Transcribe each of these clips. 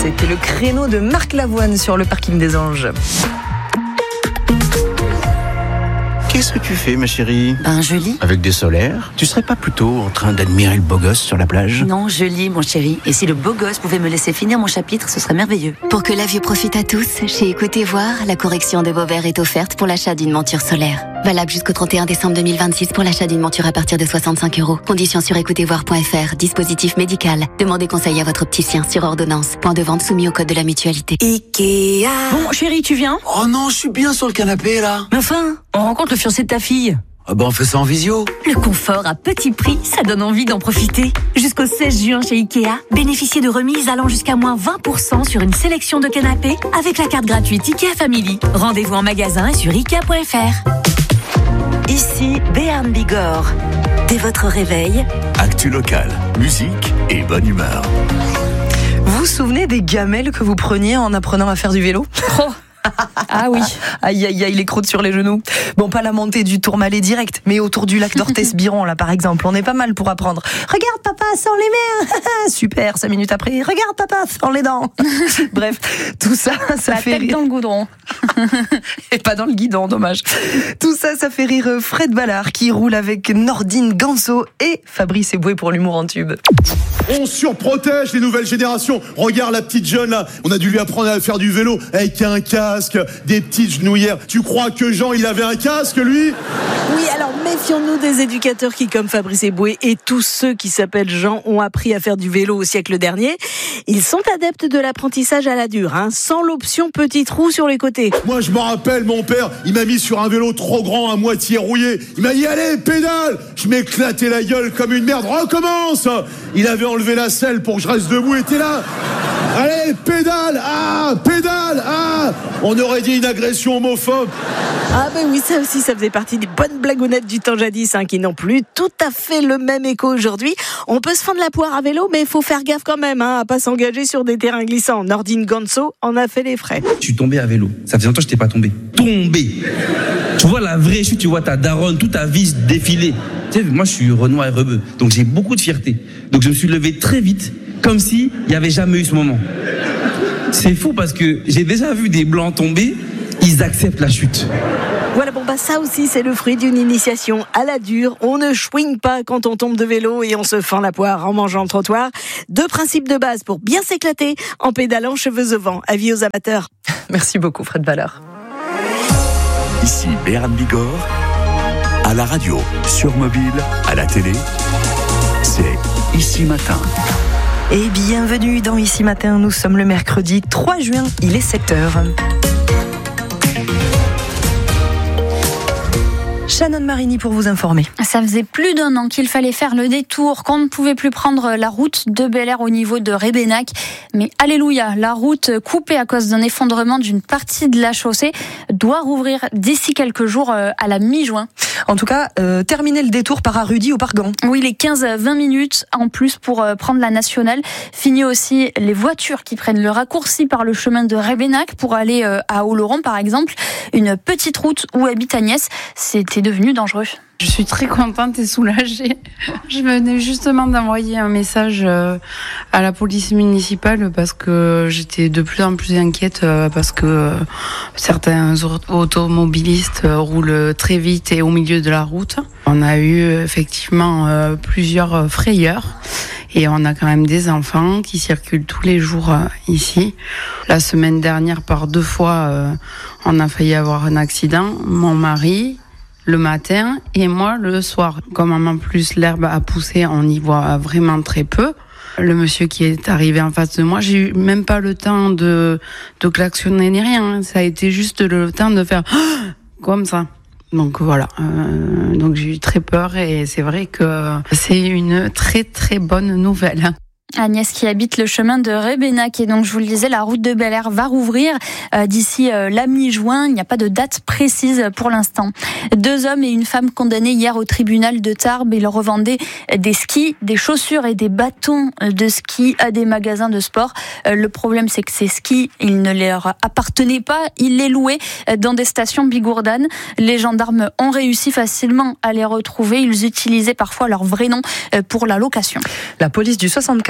C'était le créneau de Marc Lavoine sur le parking des Anges. Qu'est-ce que tu fais, ma chérie ? Je lis. Avec des solaires ? Tu serais pas plutôt en train d'admirer le beau gosse sur la plage ? Non, je lis, mon chéri. Et si le beau gosse pouvait me laisser finir mon chapitre, ce serait merveilleux. Pour que la vue profite à tous, chez Écoutez Voir, la correction de vos verres est offerte pour l'achat d'une monture solaire. Valable jusqu'au 31 décembre 2026 pour l'achat d'une monture à partir de 65 €. Conditions sur écoutezvoir.fr. Dispositif médical. Demandez conseil à votre opticien sur ordonnance. Point de vente soumis au code de la mutualité. Ikea. Bon, chérie, tu viens ? Oh non, je suis bien sur le canapé là. Mais enfin, on rencontre le fiancé de ta fille. Ah on fait ça en visio. Le confort à petit prix, ça donne envie d'en profiter. Jusqu'au 16 juin chez Ikea, bénéficiez de remises allant jusqu'à moins 20% sur une sélection de canapés avec la carte gratuite Ikea Family. Rendez-vous en magasin et sur Ikea.fr. Ici, Béarn Bigorre. Dès votre réveil, Actu locale, musique et bonne humeur. Vous vous souvenez des gamelles que vous preniez en apprenant à faire du vélo ? Ah oui. Aïe, aïe, aïe, les croûtes sur les genoux. Bon, pas la montée du Tourmalet direct, mais autour du lac d'Orthès-Biron, là, par exemple. On est pas mal pour apprendre. Regarde, papa, sans les mains. Super, 5 minutes après. Regarde, papa, sans les dents. Bref, tout ça, ça La fait tête rire. dans le goudron. Et pas dans le guidon, dommage. Tout ça, ça fait rire Fred Ballard, qui roule avec Nordine Ganso et Fabrice Eboué pour l'humour en tube. On surprotège les nouvelles générations. Regarde la petite jeune là, on a dû lui apprendre à faire du vélo avec un casque, des petites genouillères. Tu crois que Jean, il avait un casque, lui ? Oui, alors méfions-nous des éducateurs qui, comme Fabrice Eboué et tous ceux qui s'appellent Jean, ont appris à faire du vélo au siècle dernier. Ils sont adeptes de l'apprentissage à la dure, sans l'option petit trou sur les côtés. Moi, je me rappelle, mon père, il m'a mis sur un vélo trop grand, à moitié rouillé. Il m'a dit, allez, pédale ! Je m'éclatais la gueule comme une merde. Recommence ! Il avait enlevé la selle pour que je reste debout et t'es là. Allez, pédale ! Pédale ! On aurait dit une agression homophobe. Ah ben oui, ça aussi, ça faisait partie des bonnes blagounettes du temps jadis, qui n'ont plus tout à fait le même écho aujourd'hui. On peut se fendre la poire à vélo, mais il faut faire gaffe quand même, à pas s'engager sur des terrains glissants. Nordine Ganso en a fait les frais. Je suis tombé à vélo. Ça faisait longtemps que je n'étais pas tombé. Tombé. Tu vois la vraie chute, tu vois ta daronne, toute ta vie défiler. Tu sais, moi je suis Renoir et rebeu, donc j'ai beaucoup de fierté. Donc je me suis levé très vite, comme s'il n'y avait jamais eu ce moment. C'est fou parce que j'ai déjà vu des blancs tomber, ils acceptent la chute. Voilà, ça aussi, c'est le fruit d'une initiation à la dure. On ne chouigne pas quand on tombe de vélo et on se fend la poire en mangeant le trottoir. 2 principes de base pour bien s'éclater en pédalant cheveux au vent. Avis aux amateurs. Merci beaucoup, Fred Ballard. Ici Béarn Bigorre, à la radio, sur mobile, à la télé, c'est Ici Matin. Et bienvenue dans Ici Matin, nous sommes le mercredi 3 juin, il est 7h. Shannon Marini pour vous informer. Ça faisait plus d'1 an qu'il fallait faire le détour, qu'on ne pouvait plus prendre la route de Bel-Air au niveau de Rébénac. Mais alléluia, la route coupée à cause d'un effondrement d'une partie de la chaussée doit rouvrir d'ici quelques jours à la mi-juin. En tout cas, terminez le détour par Arrudy ou par Gand. Oui, les 15-20 minutes en plus pour prendre la nationale. Fini aussi les voitures qui prennent le raccourci par le chemin de Rébénac pour aller à Oloron par exemple. Une petite route où habite Agnès, c'était devenu dangereux. Je suis très contente et soulagée. Je venais justement d'envoyer un message à la police municipale parce que j'étais de plus en plus inquiète parce que certains automobilistes roulent très vite et au milieu de la route. On a eu effectivement plusieurs frayeurs et on a quand même des enfants qui circulent tous les jours ici. La semaine dernière, par 2 fois, on a failli avoir un accident. Mon mari le matin et moi le soir. Comme en plus l'herbe a poussé, on y voit vraiment très peu. Le monsieur qui est arrivé en face de moi, j'ai eu même pas le temps de klaxonner ni rien. Ça a été juste le temps de faire comme ça. Donc voilà, donc j'ai eu très peur et c'est vrai que c'est une très très bonne nouvelle. Agnès qui habite le chemin de Rébénac et donc je vous le disais, la route de Bel-Air va rouvrir d'ici la mi-juin. Il n'y a pas de date précise pour l'instant. 2 hommes et une femme condamnés hier au tribunal de Tarbes. Ils revendaient des skis, des chaussures et des bâtons de ski à des magasins de sport. Le problème, c'est que ces skis, ils ne leur appartenaient pas. Ils les louaient dans des stations bigourdanes. Les gendarmes ont réussi facilement à les retrouver. Ils utilisaient parfois leur vrai nom pour la location. La police du 75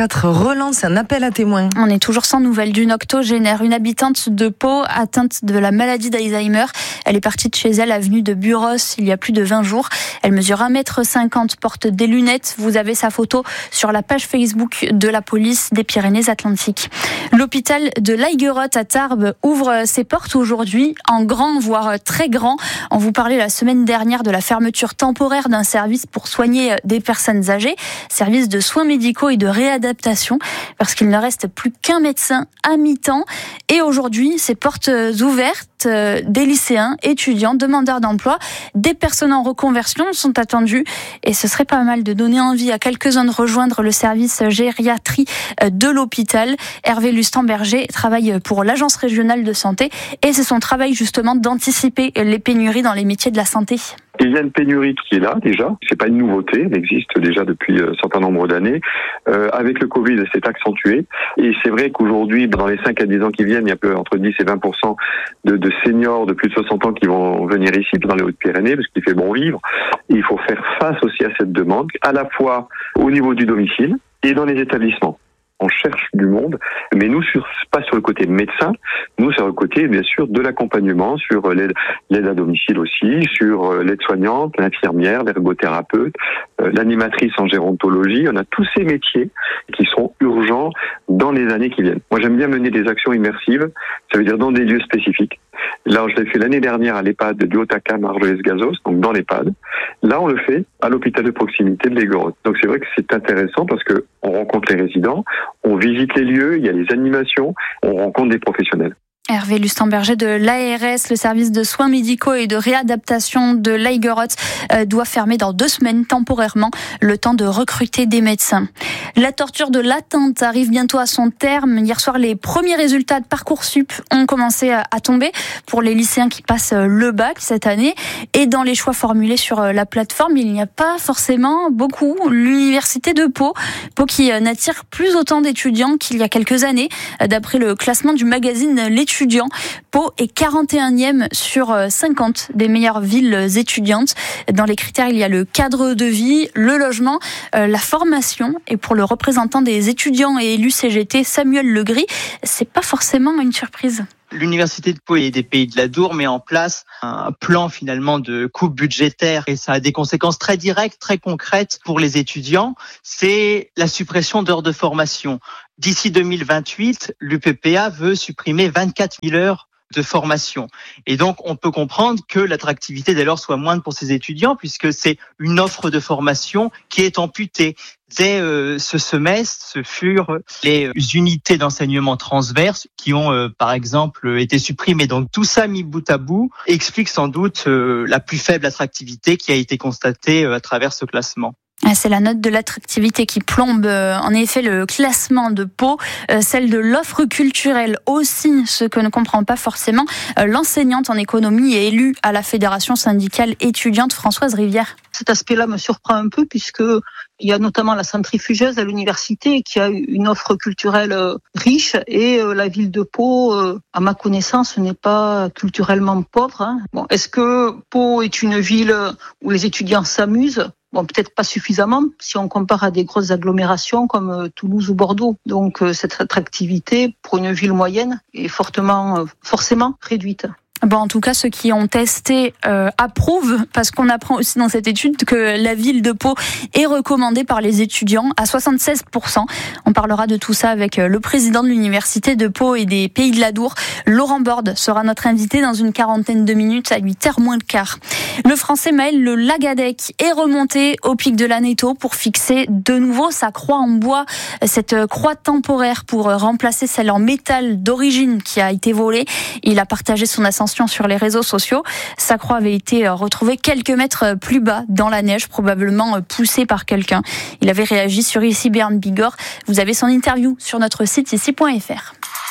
24 relance un appel à témoins. On est toujours sans nouvelles d'une octogénaire, une habitante de Pau atteinte de la maladie d'Alzheimer. Elle est partie de chez elle, avenue de Buros, il y a plus de 20 jours. Elle mesure 1,50 m, porte des lunettes. Vous avez sa photo sur la page Facebook de la police des Pyrénées-Atlantiques. L'hôpital de l'Aiguerotte à Tarbes ouvre ses portes aujourd'hui, en grand, voire très grand. On vous parlait la semaine dernière de la fermeture temporaire d'un service pour soigner des personnes âgées, service de soins médicaux et de réadaptation, parce qu'il ne reste plus qu'un médecin à mi-temps. Et aujourd'hui, ces portes ouvertes, des lycéens, étudiants, demandeurs d'emploi, des personnes en reconversion sont attendues. Et ce serait pas mal de donner envie à quelques-uns de rejoindre le service gériatrie de l'hôpital. Hervé Lustenberger travaille pour l'Agence régionale de santé et c'est son travail justement d'anticiper les pénuries dans les métiers de la santé. Il y a une pénurie qui est là déjà, c'est pas une nouveauté, elle existe déjà depuis un certain nombre d'années. Avec le Covid, elle s'est accentuée et c'est vrai qu'aujourd'hui, dans les 5 à 10 ans qui viennent, il y a entre 10 et 20% de seniors de plus de 60 ans qui vont venir ici, dans les Hautes-Pyrénées, parce qu'il fait bon vivre. Et il faut faire face aussi à cette demande, à la fois au niveau du domicile et dans les établissements. On cherche du monde, mais nous, pas sur le côté médecin, nous, sur le côté, bien sûr, de l'accompagnement, sur l'aide à domicile aussi, sur l'aide-soignante, l'infirmière, l'ergothérapeute, l'animatrice en gérontologie. On a tous ces métiers qui sont urgents dans les années qui viennent. Moi, j'aime bien mener des actions immersives, ça veut dire dans des lieux spécifiques. Là, je l'ai fait l'année dernière à l'EHPAD du Haut-Acam à Argelès-Gazos, donc dans l'EHPAD. Là, on le fait à l'hôpital de proximité de l'Aiguerotte. Donc c'est vrai que c'est intéressant parce que on rencontre les résidents, on visite les lieux, il y a les animations, on rencontre des professionnels. Hervé Lustenberger de l'ARS, le service de soins médicaux et de réadaptation de l'Aiguerotte doit fermer dans 2 semaines temporairement, le temps de recruter des médecins. La torture de l'attente arrive bientôt à son terme. Hier soir, les premiers résultats de Parcoursup ont commencé à tomber pour les lycéens qui passent le bac cette année. Et dans les choix formulés sur la plateforme, il n'y a pas forcément beaucoup. L'université de Pau qui n'attire plus autant d'étudiants qu'il y a quelques années, d'après le classement du magazine L'étudiant. Pau est 41e sur 50 des meilleures villes étudiantes. Dans les critères, il y a le cadre de vie, le logement, la formation. Et pour le représentant des étudiants et élus CGT, Samuel Legris, c'est pas forcément une surprise. L'université de Pau et des Pays de l'Adour met en place un plan finalement de coupe budgétaire et ça a des conséquences très directes, très concrètes pour les étudiants. C'est la suppression d'heures de formation. D'ici 2028, l'UPPA veut supprimer 24 000 heures de formation. Et donc, on peut comprendre que l'attractivité dès lors soit moindre pour ces étudiants puisque c'est une offre de formation qui est amputée. Dès ce semestre, ce furent les unités d'enseignement transverses qui ont, par exemple, été supprimées. Donc, tout ça mis bout à bout explique sans doute la plus faible attractivité qui a été constatée à travers ce classement. C'est la note de l'attractivité qui plombe en effet le classement de Pau, celle de l'offre culturelle aussi, ce que ne comprend pas forcément l'enseignante en économie et élue à la Fédération syndicale étudiante Françoise Rivière. Cet aspect-là me surprend un peu puisque il y a notamment la centrifugeuse à l'université qui a une offre culturelle riche et la ville de Pau, à ma connaissance, n'est pas culturellement pauvre. Bon, est-ce que Pau est une ville où les étudiants s'amusent ? Bon, peut-être pas suffisamment si on compare à des grosses agglomérations comme Toulouse ou Bordeaux. Donc cette attractivité pour une ville moyenne est forcément réduite. Bon, en tout cas, ceux qui ont testé approuvent, parce qu'on apprend aussi dans cette étude que la ville de Pau est recommandée par les étudiants à 76%. On parlera de tout ça avec le président de l'université de Pau et des Pays de l'Adour. Laurent Borde sera notre invité dans une quarantaine de minutes à 8h moins le quart. Le Français Maël Le Lagadec est remonté au pic de l'Aneto pour fixer de nouveau sa croix en bois, cette croix temporaire pour remplacer celle en métal d'origine qui a été volée. Il a partagé son ascension sur les réseaux sociaux. Sa croix avait été retrouvée quelques mètres plus bas dans la neige, probablement poussée par quelqu'un. Il avait réagi sur Ici Béarn Bigorre. Vous avez son interview sur notre site ici.fr.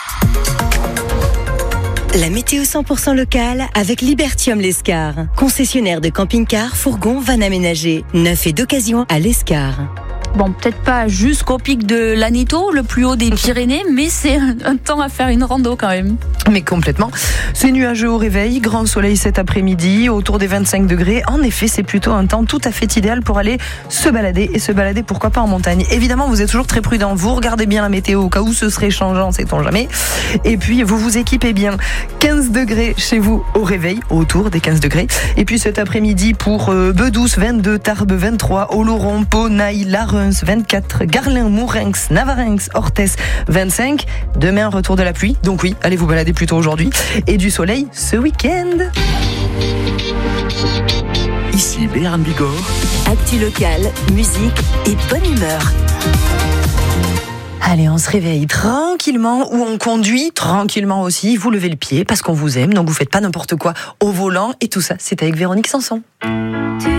La météo 100% locale avec Libertium Lescar. Concessionnaire de camping-car, fourgons, van aménagés. Neuf et d'occasion à Lescar. Bon, peut-être pas jusqu'au pic de l'Aneto, le plus haut des Pyrénées, mais c'est un temps à faire une rando quand même. Mais complètement. C'est nuageux au réveil, grand soleil cet après-midi, autour des 25 degrés. En effet, c'est plutôt un temps tout à fait idéal pour aller se balader, et se balader pourquoi pas en montagne. Évidemment, vous êtes toujours très prudents, vous regardez bien la météo au cas où ce serait changeant, sait-on jamais. Et puis, vous vous équipez bien. 15 degrés chez vous au réveil, autour des 15 degrés. Et puis cet après-midi pour Bedouce, 22, Tarbes, 23, Oloron, Pau, Naï, Larens, 24, Garlin, Mourenx, Navarenx, Orthez, 25. Demain, retour de la pluie. Donc oui, allez vous balader plutôt aujourd'hui. Et du soleil ce week-end. Ici Béarn Bigorre. Actu locale, musique et bonne humeur. Allez, on se réveille tranquillement ou on conduit tranquillement aussi. Vous levez le pied parce qu'on vous aime, donc vous faites pas n'importe quoi au volant. Et tout ça, c'est avec Véronique Sanson.